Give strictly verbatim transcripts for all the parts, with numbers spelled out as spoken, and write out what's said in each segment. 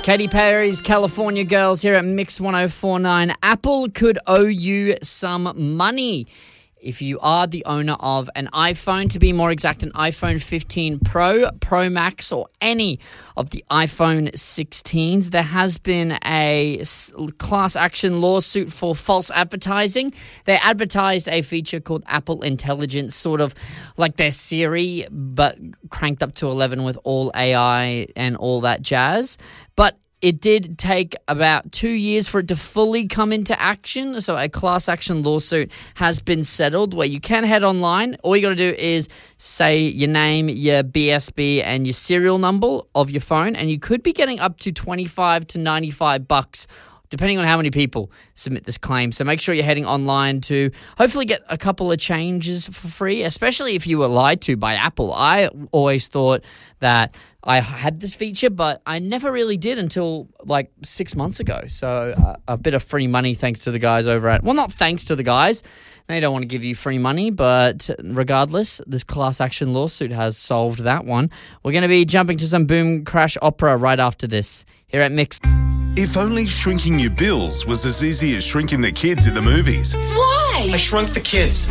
Katy Perry's California Girls here at Mix one oh four point nine. Apple could owe you some money. If you are the owner of an iPhone, to be more exact, an iPhone fifteen Pro, Pro Max, or any of the iPhone sixteens, there has been a class action lawsuit for false advertising. They advertised a feature called Apple Intelligence, sort of like their Siri, but cranked up to eleven with all A I and all that jazz. But it did take about two years for it to fully come into action. So a class action lawsuit has been settled where you can head online. All you got to do is say your name, your B S B, and your serial number of your phone, and you could be getting up to twenty-five to ninety-five bucks, depending on how many people submit this claim. So make sure you're heading online to hopefully get a couple of changes for free, especially if you were lied to by Apple. I always thought that I had this feature, but I never really did until like six months ago. So uh, a bit of free money thanks to the guys over at... Well, not thanks to the guys. They don't want to give you free money, but regardless, this class action lawsuit has solved that one. We're going to be jumping to some Boom Crash Opera right after this here at Mix. If only shrinking your bills was as easy as shrinking the kids in the movies. Why? I shrunk the kids.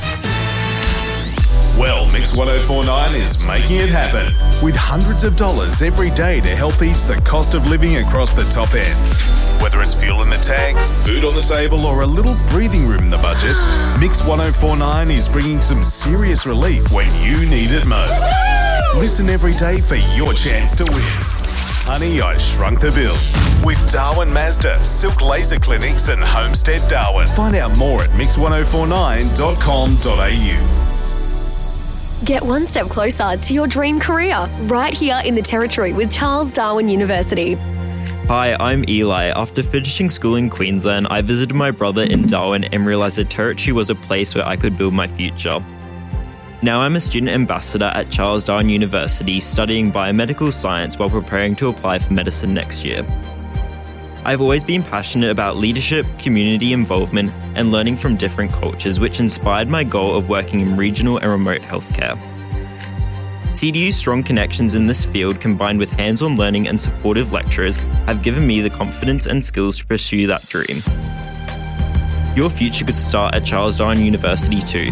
Well, Mix one oh four point nine is making it happen with hundreds of dollars every day to help ease the cost of living across the top end. Whether it's fuel in the tank, food on the table, or a little breathing room in the budget, Mix one oh four point nine is bringing some serious relief when you need it most. Listen every day for your chance to win. Honey, I Shrunk the Bills with Darwin Mazda, Silk Laser Clinics and Homestead Darwin. Find out more at mix one oh four nine dot com dot a u. Get one step closer to your dream career right here in the Territory with Charles Darwin University. Hi, I'm Eli. After finishing school in Queensland, I visited my brother in Darwin and realised the Territory was a place where I could build my future. Now I'm a student ambassador at Charles Darwin University studying biomedical science while preparing to apply for medicine next year. I've always been passionate about leadership, community involvement, and learning from different cultures, which inspired my goal of working in regional and remote healthcare. C D U's strong connections in this field, combined with hands-on learning and supportive lecturers, have given me the confidence and skills to pursue that dream. Your future could start at Charles Darwin University too.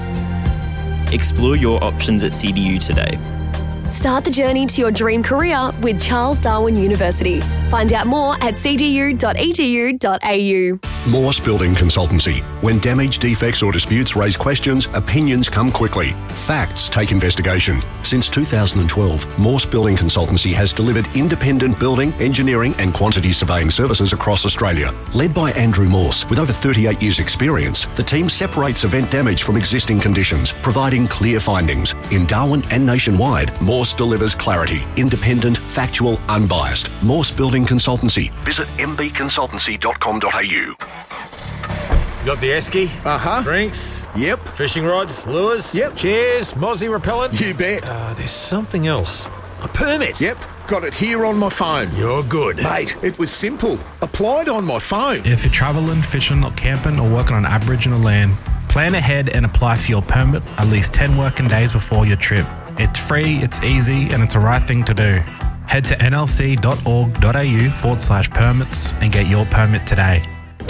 Explore your options at C D U today. Start the journey to your dream career with Charles Darwin University. Find out more at c d u dot e d u dot a u. Morse Building Consultancy. When damage, defects or disputes raise questions, opinions come quickly. Facts take investigation. Since two thousand twelve, Morse Building Consultancy has delivered independent building, engineering and quantity surveying services across Australia. Led by Andrew Morse, with over thirty-eight years experience, the team separates event damage from existing conditions, providing clear findings. In Darwin and nationwide, Morse delivers clarity, independent, factual, unbiased. Morse Building Consultancy. Visit m b consultancy dot com dot a u. You got the esky? Uh-huh. Drinks? Yep. Fishing rods? Lures? Yep. Chairs? Mozzie repellent? You bet. Uh, there's something else. A permit? Yep. Got it here on my phone. You're good. Mate, it was simple. Applied on my phone. If you're travelling, fishing or camping or working on Aboriginal land, plan ahead and apply for your permit at least ten working days before your trip. It's free, it's easy, and it's the right thing to do. Head to n l c dot org dot a u forward slash permits and get your permit today.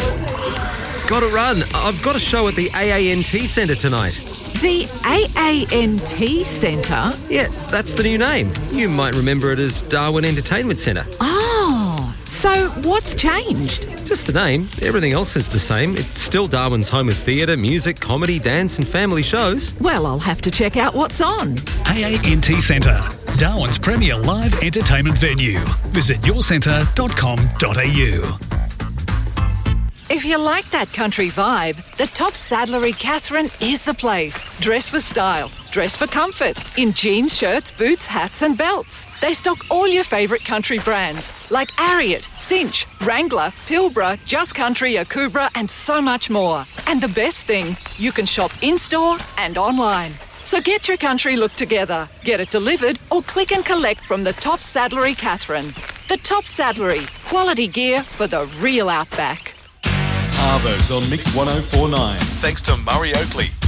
Got to run. I've got a show at the A A N T Centre tonight. The A A N T Centre? Yeah, that's the new name. You might remember it as Darwin Entertainment Centre. Oh, so what's changed? Just the name. Everything else is the same. It's still Darwin's home of theatre, music, comedy, dance and family shows. Well, I'll have to check out what's on. A A N T Centre, Darwin's premier live entertainment venue. Visit your centre dot com dot a u. If you like that country vibe, the Top Saddlery Catherine is the place. Dress for style, dress for comfort, in jeans, shirts, boots, hats and belts. They stock all your favourite country brands like Ariat, Cinch, Wrangler, Pilbara, Just Country, Akubra and so much more. And the best thing, you can shop in-store and online. So get your country look together, get it delivered or click and collect from the Top Saddlery Catherine. The Top Saddlery, quality gear for the real outback. Arvo's on Mix one oh four point nine. Thanks to Murray Oakley.